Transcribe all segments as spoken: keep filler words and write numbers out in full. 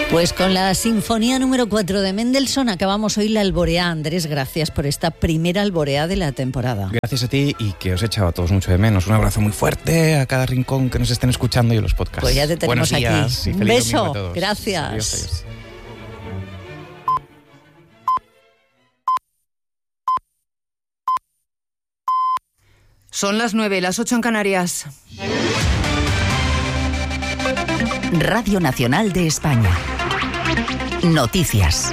Pues con la Sinfonía número cuatro de Mendelssohn acabamos hoy la alboreá. Andrés, gracias por esta primera alboreá de la temporada. Gracias a ti y que os he echado a todos mucho de menos. Un abrazo muy fuerte a cada rincón que nos estén escuchando y en los podcasts. Pues ya te tenemos Buenos días aquí. Y Un feliz beso. domingo a todos. Gracias. Adiós, adiós. Son las nueve, las ocho en Canarias. Radio Nacional de España. Noticias.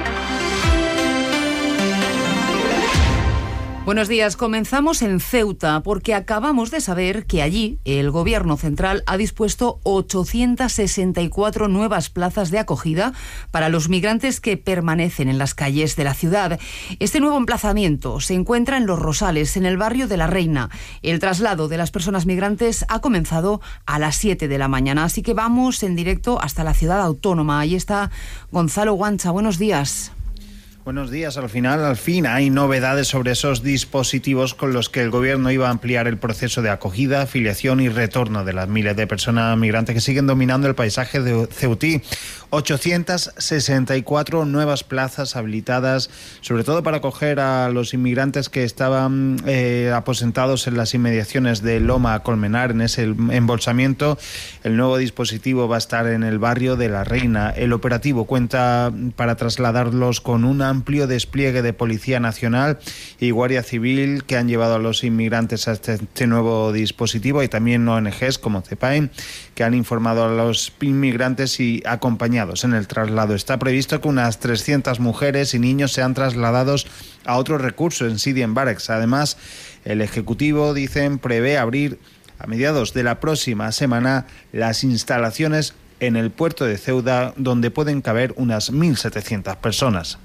Buenos días. Comenzamos en Ceuta porque acabamos de saber que allí el Gobierno central ha dispuesto ochocientas sesenta y cuatro nuevas plazas de acogida para los migrantes que permanecen en las calles de la ciudad. Este nuevo emplazamiento se encuentra en Los Rosales, en el barrio de La Reina. El traslado de las personas migrantes ha comenzado a las siete de la mañana, así que vamos en directo hasta la ciudad autónoma. Ahí está Gonzalo Guancha. Buenos días. Buenos días. Al final, al fin, hay novedades sobre esos dispositivos con los que el Gobierno iba a ampliar el proceso de acogida, afiliación y retorno de las miles de personas migrantes que siguen dominando el paisaje de ceutí. ochocientas sesenta y cuatro nuevas plazas habilitadas, sobre todo para acoger a los inmigrantes que estaban eh, aposentados en las inmediaciones de Loma Colmenar, en ese embolsamiento. El nuevo dispositivo va a estar en el barrio de La Reina. El operativo cuenta para trasladarlos con una amplio despliegue de Policía Nacional y Guardia Civil que han llevado a los inmigrantes a este, este nuevo dispositivo, y también O N Ges como CEPAIN que han informado a los inmigrantes y acompañados en el traslado. Está previsto que unas trescientas mujeres y niños sean trasladados a otro recurso en Sidi en Barracks. Además, el Ejecutivo, dicen, prevé abrir a mediados de la próxima semana las instalaciones en el puerto de Ceuta, donde pueden caber unas mil setecientas personas.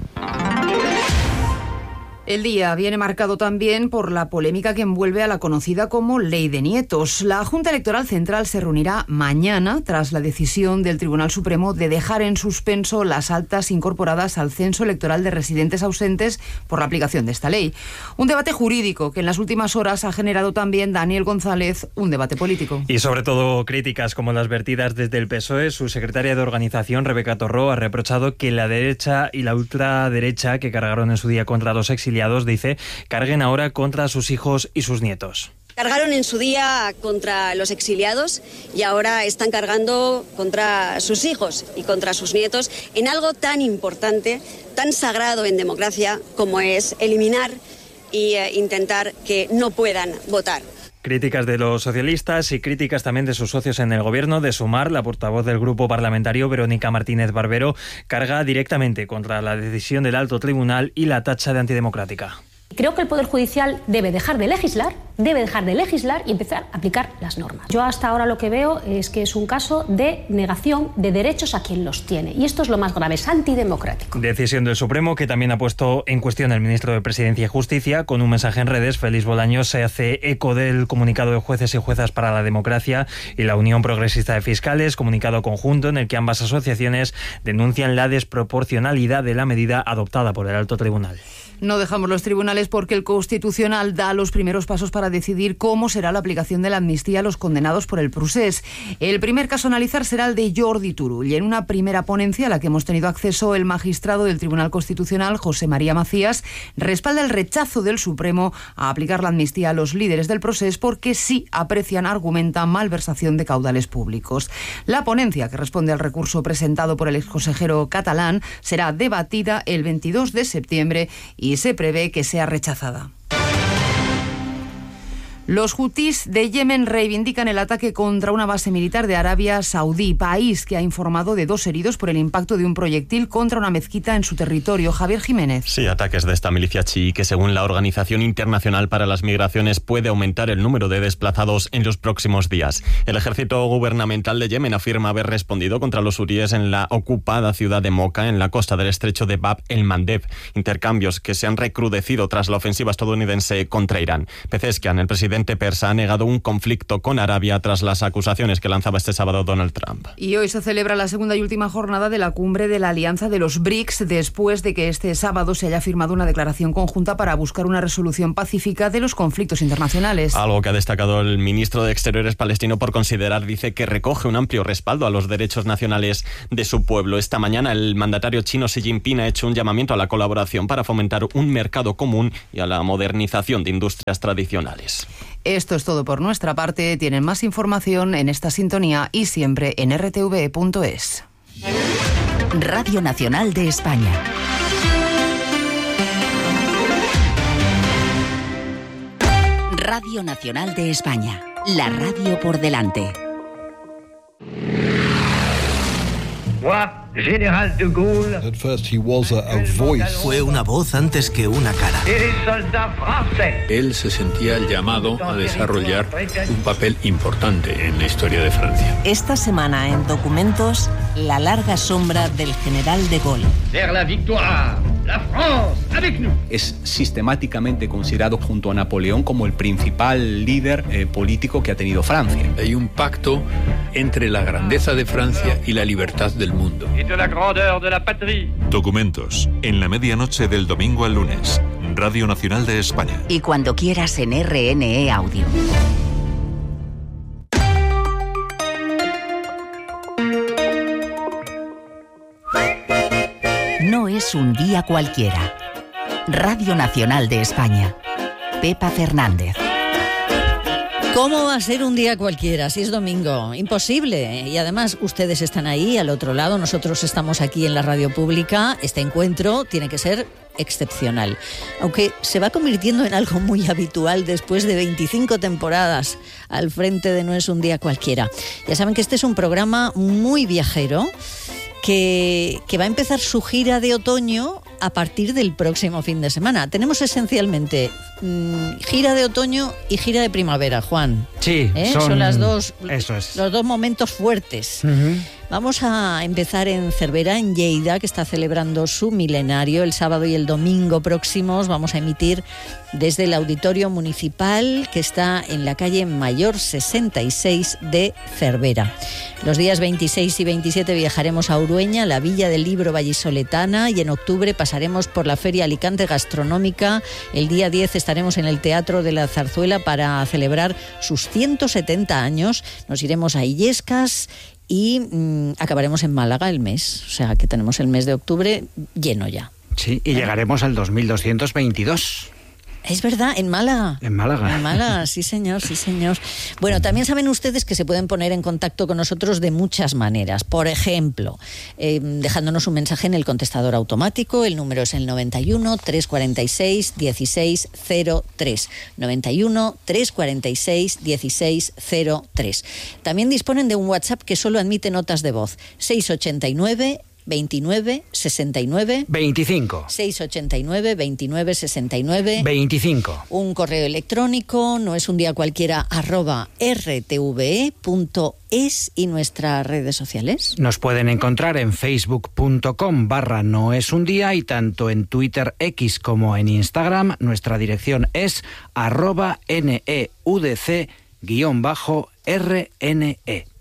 El día viene marcado también por la polémica que envuelve a la conocida como Ley de Nietos. La Junta Electoral Central se reunirá mañana tras la decisión del Tribunal Supremo de dejar en suspenso las altas incorporadas al censo electoral de residentes ausentes por la aplicación de esta ley. Un debate jurídico que en las últimas horas ha generado también, Daniel González, un debate político. Y sobre todo críticas como las vertidas desde el P S O E. Su secretaria de organización, Rebeca Torró, ha reprochado que la derecha y la ultraderecha que cargaron en su día contra los exiliados, dice, carguen ahora contra sus hijos y sus nietos. Cargaron en su día contra los exiliados y ahora están cargando contra sus hijos y contra sus nietos en algo tan importante, tan sagrado en democracia como es eliminar e eh, intentar que no puedan votar. Críticas de los socialistas y críticas también de sus socios en el gobierno. De Sumar, la portavoz del grupo parlamentario, Verónica Martínez Barbero, carga directamente contra la decisión del alto tribunal y la tacha de antidemocrática. Creo que el Poder Judicial debe dejar de legislar, debe dejar de legislar y empezar a aplicar las normas. Yo hasta ahora lo que veo es que es un caso de negación de derechos a quien los tiene. Y esto es lo más grave, es antidemocrático. Decisión del Supremo que también ha puesto en cuestión el ministro de Presidencia y Justicia. Con un mensaje en redes, Félix Bolaños se hace eco del comunicado de Jueces y Juezas para la Democracia y la Unión Progresista de Fiscales, comunicado conjunto en el que ambas asociaciones denuncian la desproporcionalidad de la medida adoptada por el alto tribunal. No dejamos los tribunales porque el Constitucional da los primeros pasos para decidir cómo será la aplicación de la amnistía a los condenados por el procés. El primer caso a analizar será el de Jordi Turull, y en una primera ponencia a la que hemos tenido acceso, el magistrado del Tribunal Constitucional, José María Macías, respalda el rechazo del Supremo a aplicar la amnistía a los líderes del procés porque sí aprecian, argumentan, malversación de caudales públicos. La ponencia, que responde al recurso presentado por el exconsejero catalán, será debatida el veintidós de septiembre y se prevé que sea rechazada. Los hutíes de Yemen reivindican el ataque contra una base militar de Arabia Saudí, país que ha informado de dos heridos por el impacto de un proyectil contra una mezquita en su territorio. Javier Jiménez. Sí, ataques de esta milicia chií que, según la Organización Internacional para las Migraciones, puede aumentar el número de desplazados en los próximos días. El ejército gubernamental de Yemen afirma haber respondido contra los hutíes en la ocupada ciudad de Moca, en la costa del estrecho de Bab el-Mandeb. Intercambios que se han recrudecido tras la ofensiva estadounidense contra Irán. Pezeshkian, el presidente presidente persa ha negado un conflicto con Arabia tras las acusaciones que lanzaba este sábado Donald Trump. Y hoy se celebra la segunda y última jornada de la cumbre de la Alianza de los BRICS, después de que este sábado se haya firmado una declaración conjunta para buscar una resolución pacífica de los conflictos internacionales. Algo que ha destacado el ministro de Exteriores palestino por considerar, dice, que recoge un amplio respaldo a los derechos nacionales de su pueblo. Esta mañana el mandatario chino Xi Jinping ha hecho un llamamiento a la colaboración para fomentar un mercado común y a la modernización de industrias tradicionales. Esto es todo por nuestra parte. Tienen más información en esta sintonía y siempre en r t v punto es. Radio Nacional de España. Radio Nacional de España. La radio por delante. General de Gaulle. At first he was a, a voice. Fue una voz antes que una cara. Él se sentía llamado a desarrollar un papel importante en la historia de Francia. Esta semana en Documentos, la larga sombra del general de Gaulle. Vers la victoire, la France, avec nous. Es sistemáticamente considerado junto a Napoleón como el principal líder eh, político que ha tenido Francia. Hay un pacto entre la grandeza de Francia y la libertad del mundo. De la grandeur de la patrie. Documentos, en la medianoche del domingo al lunes. Radio Nacional de España. Y cuando quieras en R N E Audio. No es un día cualquiera. Radio Nacional de España. Pepa Fernández. ¿Cómo va a ser un día cualquiera si es domingo? Imposible. Y además ustedes están ahí al otro lado, nosotros estamos aquí en la radio pública. Este encuentro tiene que ser excepcional, aunque se va convirtiendo en algo muy habitual después de veinticinco temporadas al frente de No es un día cualquiera. Ya saben que este es un programa muy viajero que, que va a empezar su gira de otoño a partir del próximo fin de semana. Tenemos esencialmente mmm, gira de otoño y gira de primavera, Juan. Sí, ¿Eh? son, son las dos, eso es. los dos momentos fuertes. Uh-huh. Vamos a empezar en Cervera, en Lleida, que está celebrando su milenario. El sábado y el domingo próximos vamos a emitir desde el Auditorio Municipal, que está en la calle Mayor sesenta y seis de Cervera. Los días veintiséis y veintisiete viajaremos a Urueña, la Villa del Libro vallisoletana, y en octubre pasaremos por la Feria Alicante Gastronómica. El día diez estaremos en el Teatro de la Zarzuela para celebrar sus ciento setenta años. Nos iremos a Illescas y mmm, acabaremos en Málaga el mes. O sea que tenemos el mes de octubre lleno ya. Sí, y llegaremos al dos mil doscientos veintidós. Es verdad, en Málaga. En Málaga. En Málaga, sí señor, sí señor. Bueno, también saben ustedes que se pueden poner en contacto con nosotros de muchas maneras. Por ejemplo, eh, dejándonos un mensaje en el contestador automático. El número es el noventa y uno, trescientos cuarenta y seis, dieciséis cero tres. noventa y uno, trescientos cuarenta y seis, dieciséis cero tres. También disponen de un WhatsApp que solo admite notas de voz. seiscientos ochenta y nueve, veintinueve, sesenta y nueve, veinticinco. seiscientos ochenta y nueve, veintinueve, sesenta y nueve, veinticinco. Un correo electrónico, no es un día cualquiera, arroba r t v e punto es, y nuestras redes sociales. Nos pueden encontrar en facebook punto com barra no es un día, y tanto en Twitter X como en Instagram nuestra dirección es arroba neudc guión bajo rne.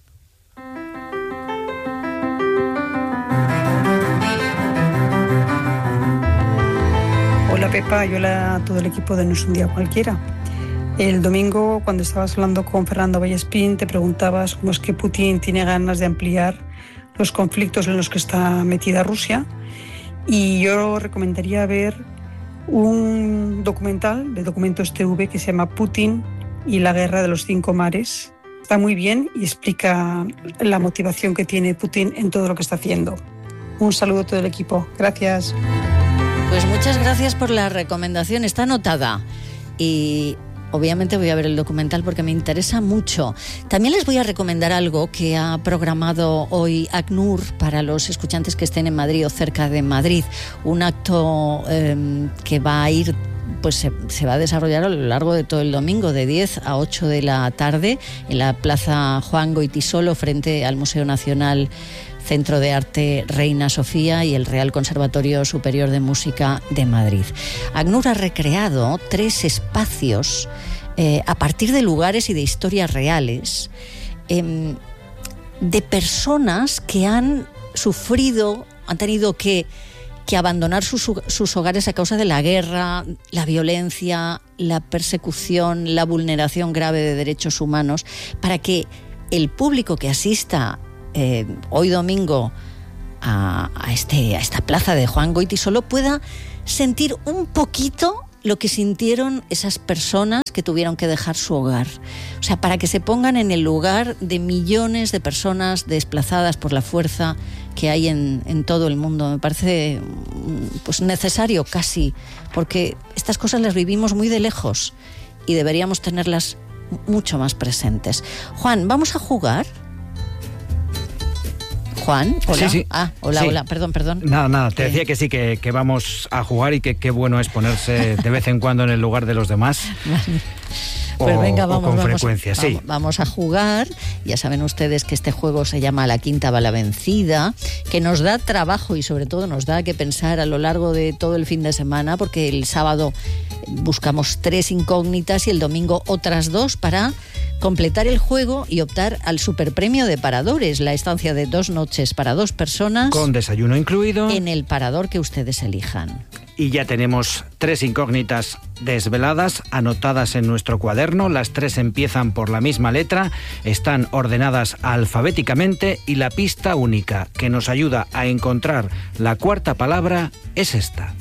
Hola Pepa, y hola a todo el equipo de No es un día cualquiera. El domingo, cuando estabas hablando con Fernando Vallespín, te preguntabas cómo es que Putin tiene ganas de ampliar los conflictos en los que está metida Rusia, y yo recomendaría ver un documental de Documentos T V que se llama Putin y la guerra de los cinco mares. Está muy bien y explica la motivación que tiene Putin en todo lo que está haciendo. Un saludo a todo el equipo. Gracias. Pues muchas gracias por la recomendación, está anotada. Y obviamente voy a ver el documental porque me interesa mucho. También les voy a recomendar algo que ha programado hoy ACNUR para los escuchantes que estén en Madrid o cerca de Madrid. Un acto eh, que va a ir, pues se, se va a desarrollar a lo largo de todo el domingo, de diez a ocho de la tarde, en la Plaza Juan Goytisolo, frente al Museo Nacional Centro de Arte Reina Sofía y el Real Conservatorio Superior de Música de Madrid. ACNUR ha recreado tres espacios eh, a partir de lugares y de historias reales, eh, de personas que han sufrido, han tenido que, que abandonar sus, sus hogares a causa de la guerra, la violencia, la persecución, la vulneración grave de derechos humanos, para que el público que asista eh, hoy domingo a, a, este, a esta plaza de Juan Goytisolo pueda sentir un poquito lo que sintieron esas personas que tuvieron que dejar su hogar. O sea, para que se pongan en el lugar de millones de personas desplazadas por la fuerza que hay en, en todo el mundo. Me parece pues necesario casi, porque estas cosas las vivimos muy de lejos y deberíamos tenerlas mucho más presentes. Juan, ¿vamos a jugar? Juan, hola. Sí, sí. Ah, hola, sí. hola, perdón, perdón. Nada, nada, te decía que sí, que, que vamos a jugar y que qué bueno es ponerse de vez en cuando en el lugar de los demás. Pues o, venga, vamos, o con vamos, frecuencia, vamos, sí. Vamos a jugar. Ya saben ustedes que este juego se llama La Quinta Bala Vencida, que nos da trabajo y sobre todo nos da que pensar a lo largo de todo el fin de semana, porque el sábado buscamos tres incógnitas y el domingo otras dos para completar el juego y optar al superpremio de Paradores, la estancia de dos noches para dos personas. Con desayuno incluido. En el parador que ustedes elijan. Y ya tenemos tres incógnitas desveladas, anotadas en nuestro cuaderno. Las tres empiezan por la misma letra, están ordenadas alfabéticamente y la pista única que nos ayuda a encontrar la cuarta palabra es esta.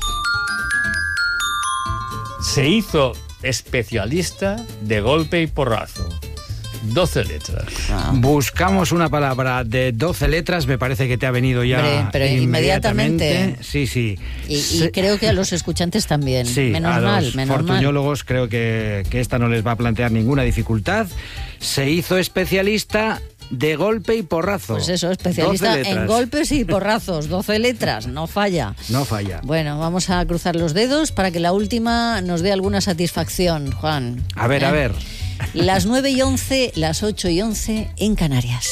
Se hizo especialista de golpe y porrazo. doce letras. Ah. Buscamos una palabra de doce letras, me parece que te ha venido ya. Hombre, pero inmediatamente. inmediatamente. Sí, sí. Y, y Se... creo que a los escuchantes también. Sí, menos a mal, los menos fortuñólogos mal. creo que, que esta no les va a plantear ninguna dificultad. Se hizo especialista de golpe y porrazo. Pues eso, especialista en golpes y porrazos. doce letras, no falla. No falla. Bueno, vamos a cruzar los dedos para que la última nos dé alguna satisfacción, Juan. A ver, ¿Eh? a ver. Las nueve y once, las ocho y once en Canarias.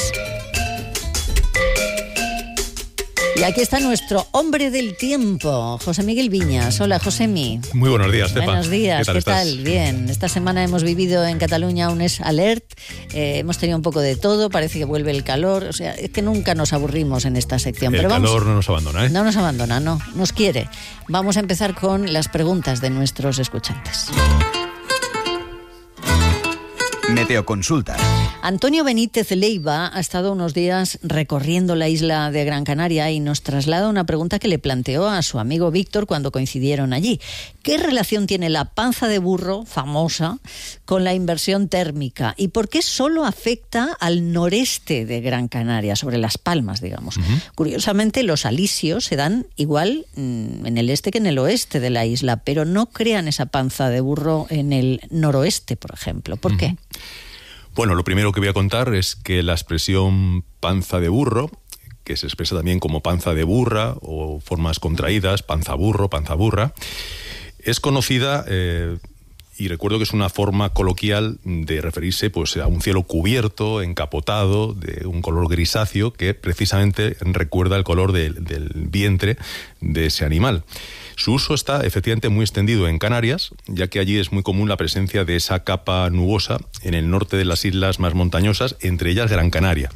Y aquí está nuestro hombre del tiempo, José Miguel Viñas. Hola, Josemi. Muy buenos días, Pepa. Buenos días, ¿qué tal? ¿Qué tal? Bien. Esta semana hemos vivido en Cataluña un es alert, eh, hemos tenido un poco de todo, parece que vuelve el calor, o sea, es que nunca nos aburrimos en esta sección. El Pero calor vamos, no nos abandona, ¿eh? No nos abandona, no, nos quiere. Vamos a empezar con las preguntas de nuestros escuchantes. Meteoconsulta. Antonio Benítez Leiva ha estado unos días recorriendo la isla de Gran Canaria y nos traslada una pregunta que le planteó a su amigo Víctor cuando coincidieron allí. ¿Qué relación tiene la panza de burro, famosa, con la inversión térmica? ¿Y por qué solo afecta al noreste de Gran Canaria, sobre Las Palmas, digamos? Uh-huh. Curiosamente, los alisios se dan igual mmm, en el este que en el oeste de la isla, pero no crean esa panza de burro en el noroeste, por ejemplo. ¿Por uh-huh. qué? Bueno, lo primero que voy a contar es que la expresión panza de burro, que se expresa también como panza de burra o formas contraídas, panza burro, panza burra, es conocida eh, y recuerdo que es una forma coloquial de referirse pues, a un cielo cubierto, encapotado, de un color grisáceo que precisamente recuerda el color de, del vientre de ese animal. Su uso está efectivamente muy extendido en Canarias, ya que allí es muy común la presencia de esa capa nubosa en el norte de las islas más montañosas, entre ellas Gran Canaria.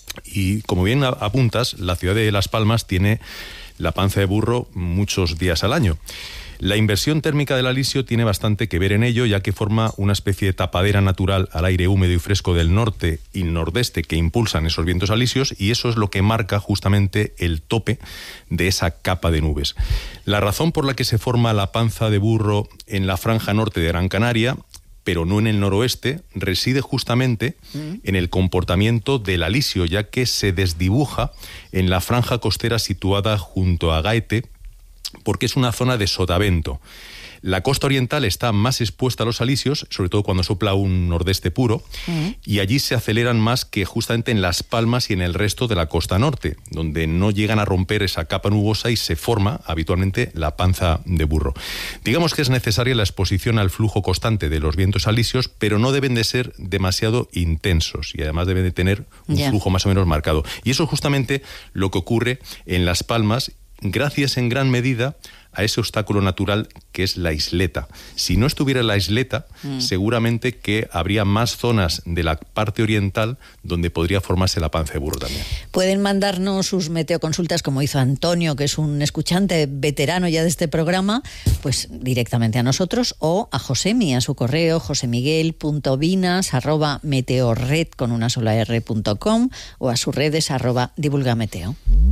Y como bien apuntas, la ciudad de Las Palmas tiene la panza de burro muchos días al año. La inversión térmica del alisio tiene bastante que ver en ello, ya que forma una especie de tapadera natural al aire húmedo y fresco del norte y nordeste que impulsan esos vientos alisios, y eso es lo que marca justamente el tope de esa capa de nubes. La razón por la que se forma la panza de burro en la franja norte de Gran Canaria, pero no en el noroeste, reside justamente en el comportamiento del alisio, ya que se desdibuja en la franja costera situada junto a Gaete, porque es una zona de sotavento. La costa oriental está más expuesta a los alisios, sobre todo cuando sopla un nordeste puro, uh-huh. y allí se aceleran más que justamente en Las Palmas y en el resto de la costa norte, donde no llegan a romper esa capa nubosa y se forma habitualmente la panza de burro. Digamos que es necesaria la exposición al flujo constante de los vientos alisios, pero no deben de ser demasiado intensos y además deben de tener un yeah. flujo más o menos marcado. Y eso es justamente lo que ocurre en Las Palmas, gracias en gran medida a ese obstáculo natural que es la isleta. Si no estuviera la isleta, mm. seguramente que habría más zonas de la parte oriental donde podría formarse la panza de burro también. Pueden mandarnos sus meteoconsultas, como hizo Antonio, que es un escuchante veterano ya de este programa, pues directamente a nosotros o a Josemi, a su correo josemiguel.vinas arroba meteorred con una sola r punto com o a sus redes arroba divulgameteo.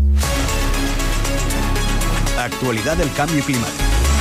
Actualidad del cambio climático.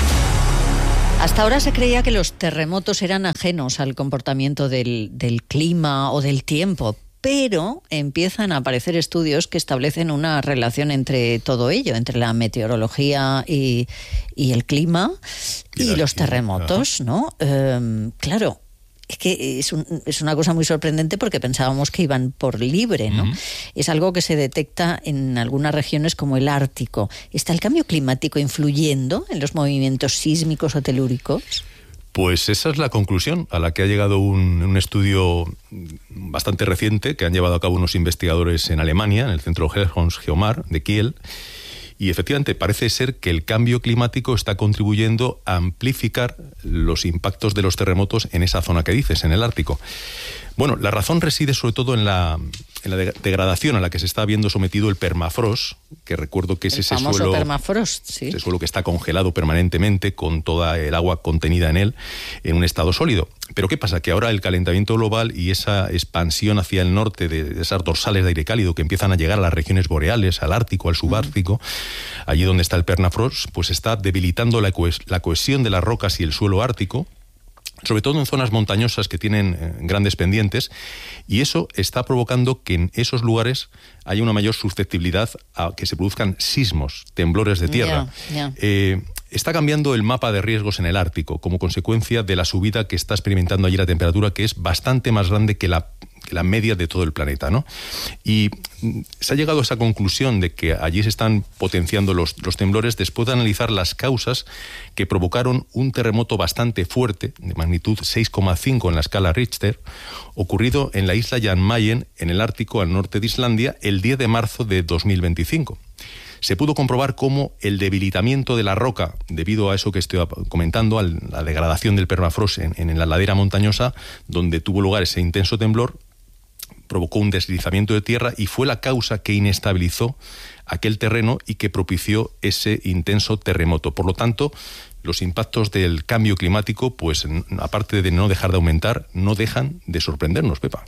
Hasta ahora se creía que los terremotos eran ajenos al comportamiento del, del clima o del tiempo, pero empiezan a aparecer estudios que establecen una relación entre todo ello, entre la meteorología y, y el clima y, y los terremotos, ¿no? Eh, claro. Es que es, un, es una cosa muy sorprendente porque pensábamos que iban por libre, ¿no? Uh-huh. Es algo que se detecta en algunas regiones como el Ártico. ¿Está el cambio climático influyendo en los movimientos sísmicos o telúricos? Pues esa es la conclusión a la que ha llegado un, un estudio bastante reciente que han llevado a cabo unos investigadores en Alemania, en el Centro Helmholtz Geomar de Kiel. Y efectivamente parece ser que el cambio climático está contribuyendo a amplificar los impactos de los terremotos en esa zona que dices, en el Ártico. Bueno, la razón reside sobre todo en la, en la degradación a la que se está viendo sometido el permafrost, que recuerdo que es el ese famoso suelo, permafrost, sí. ese suelo que está congelado permanentemente con toda el agua contenida en él en un estado sólido. Pero ¿qué pasa? Que ahora el calentamiento global y esa expansión hacia el norte de esas dorsales de aire cálido que empiezan a llegar a las regiones boreales, al Ártico, al subártico, mm. allí donde está el permafrost, pues está debilitando la, cohes- la cohesión de las rocas y el suelo ártico, sobre todo en zonas montañosas que tienen eh, grandes pendientes, y eso está provocando que en esos lugares haya una mayor susceptibilidad a que se produzcan sismos, temblores de tierra. Yeah, yeah. Eh, está cambiando el mapa de riesgos en el Ártico como consecuencia de la subida que está experimentando allí la temperatura, que es bastante más grande que la que la media de todo el planeta, ¿no? Y se ha llegado a esa conclusión de que allí se están potenciando los, los temblores después de analizar las causas que provocaron un terremoto bastante fuerte, de magnitud seis coma cinco en la escala Richter, ocurrido en la isla Jan Mayen, en el Ártico, al norte de Islandia, el diez de marzo de dos mil veinticinco. Se pudo comprobar cómo el debilitamiento de la roca, debido a eso que estoy comentando, a la degradación del permafrost en, en la ladera montañosa, donde tuvo lugar ese intenso temblor, provocó un deslizamiento de tierra y fue la causa que inestabilizó aquel terreno y que propició ese intenso terremoto. Por lo tanto, los impactos del cambio climático, pues aparte de no dejar de aumentar, no dejan de sorprendernos, Pepa.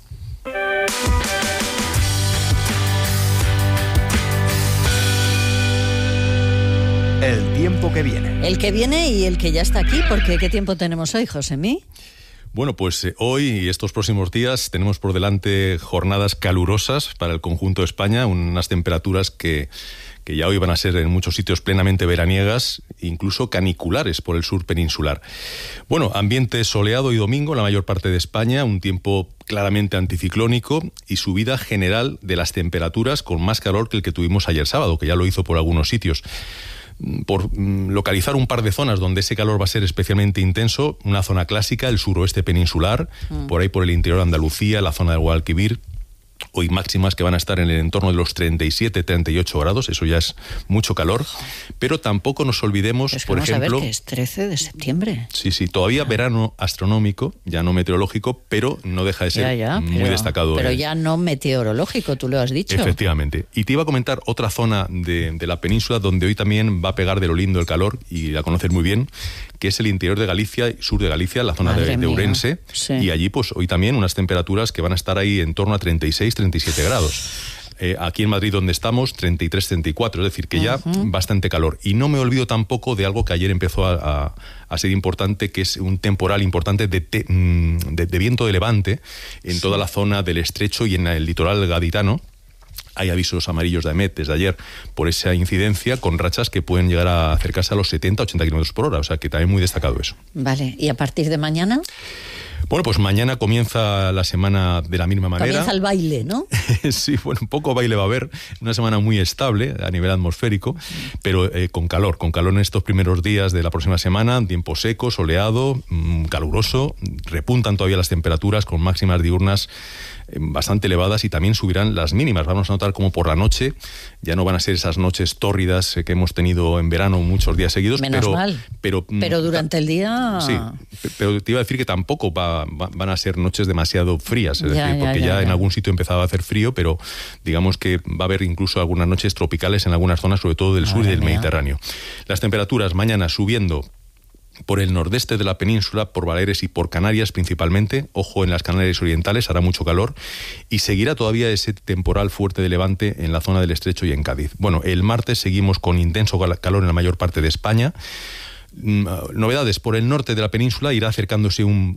El tiempo que viene. El que viene y el que ya está aquí, porque ¿qué tiempo tenemos hoy, Josemi? Bueno, pues eh, hoy y estos próximos días tenemos por delante jornadas calurosas para el conjunto de España, unas temperaturas que, que ya hoy van a ser en muchos sitios plenamente veraniegas, incluso caniculares por el sur peninsular. Bueno, ambiente soleado y domingo en la mayor parte de España, un tiempo claramente anticiclónico y subida general de las temperaturas con más calor que el que tuvimos ayer sábado, que ya lo hizo por algunos sitios. Por localizar un par de zonas donde ese calor va a ser especialmente intenso, una zona clásica, el suroeste peninsular, mm. por ahí por el interior de Andalucía, la zona del Guadalquivir, hoy máximas que van a estar en el entorno de los treinta y siete, treinta y ocho grados, eso ya es mucho calor, pero tampoco nos olvidemos, es que por vamos ejemplo... a ver que es trece de septiembre. Sí, sí, todavía ah. verano astronómico, ya no meteorológico, pero no deja de ser ya, ya, muy pero, destacado. Pero el... ya no meteorológico, tú lo has dicho. Efectivamente. Y te iba a comentar otra zona de, de la península donde hoy también va a pegar de lo lindo el calor, y la conoces muy bien, que es el interior de Galicia, sur de Galicia, la zona de, de Ourense, sí. Y allí pues hoy también unas temperaturas que van a estar ahí en torno a treinta y seis, treinta y siete grados. Eh, aquí en Madrid donde estamos, treinta y tres, treinta y cuatro, es decir, que ya uh-huh. bastante calor. Y no me olvido tampoco de algo que ayer empezó a, a, a ser importante, que es un temporal importante de, te, de, de viento de levante en sí. toda la zona del estrecho y en el litoral gaditano. Hay avisos amarillos de AEMET desde ayer por esa incidencia, con rachas que pueden llegar a acercarse a los setenta, ochenta kilómetros por hora, o sea que también muy destacado eso. Vale, ¿y a partir de mañana? Bueno, pues mañana comienza la semana de la misma manera. Comienza el baile, ¿no? Sí, bueno, un poco baile va a haber, una semana muy estable a nivel atmosférico, pero eh, con calor, con calor en estos primeros días de la próxima semana, tiempo seco, soleado, mmm, caluroso, repuntan todavía las temperaturas con máximas diurnas bastante elevadas, y también subirán las mínimas. Vamos a notar como por la noche ya no van a ser esas noches tórridas que hemos tenido en verano muchos días seguidos. Menos pero, mal. Pero, pero durante el día... Sí, pero te iba a decir que tampoco va, va, van a ser noches demasiado frías, es ya, decir, porque ya, ya, ya, ya en ya. algún sitio empezaba a hacer frío, pero digamos que va a haber incluso algunas noches tropicales en algunas zonas, sobre todo del sur y del mía. Mediterráneo. Las temperaturas mañana subiendo por el nordeste de la península, por Baleares y por Canarias principalmente. Ojo, en las Canarias orientales hará mucho calor, y seguirá todavía ese temporal fuerte de levante en la zona del Estrecho y en Cádiz. Bueno, el martes seguimos con intenso calor en la mayor parte de España. Novedades: por el norte de la península irá acercándose un,